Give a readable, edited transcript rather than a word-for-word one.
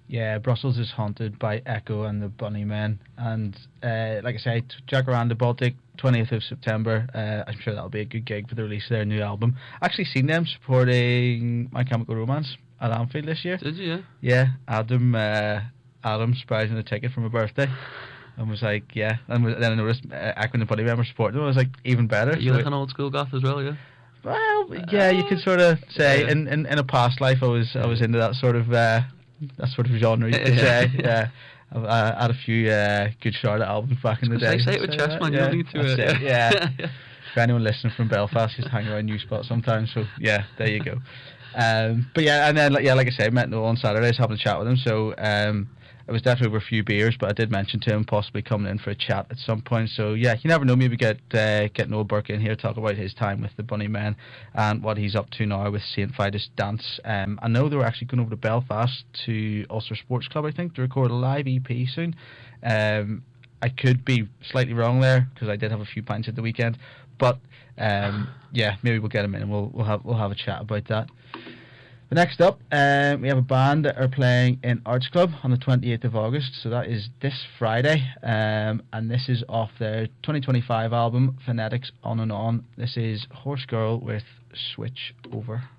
Yeah, Brussels is haunted by Echo and the Bunnymen, and like I say, Jacaranda Baltic, 20th of September. I'm sure that'll be a good gig for the release of their new album. I actually seen them supporting My Chemical Romance at Anfield this year. Did you? Yeah, Adam surprised me a ticket for my birthday. And was like, yeah, and then I noticed Echo and the Bunnymen were supporting them. I was like, even better. You like an old school goth as well, yeah? Well, yeah, you could sort of say in a past life I was into that sort of genre, you could say. Yeah, I had a few good Charlotte albums back in the day. Say it with chest, man. You don't need to. Yeah. For anyone listening from Belfast, just hang around New Spot sometimes. So yeah, there you go. But yeah, and then like I say, I met Noel on Saturdays having a chat with him. So it was definitely over a few beers, but I did mention to him possibly coming in for a chat at some point. So yeah, you never know. Maybe get Noel Burke in here, talk about his time with the Bunnymen and what he's up to now with St. Vitus Dance. I know they were actually going over to Belfast to Ulster Sports Club, I think, to record a live EP soon. I could be slightly wrong there because I did have a few pints at the weekend, but yeah, maybe we'll get him in and we'll have a chat about that. But next up, we have a band that are playing in Arts Club on the 28th of August, so that is this Friday, and this is off their 2025 album, Phonetics On and On. This is Horse Girl with Switch Over.